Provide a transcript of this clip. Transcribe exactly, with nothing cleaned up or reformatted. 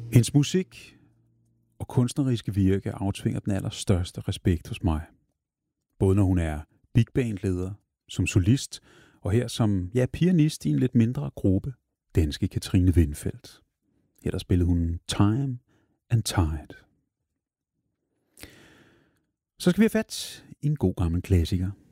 Hendes musik og kunstneriske virke aftvinger den allerstørste respekt hos mig. Både når hun er big band-leder, som solist, og her som ja, pianist i en lidt mindre gruppe, danske Katrine Windfeldt. Her der spillede hun Time and Tide. Så skal vi have fat i en god gammel klassiker.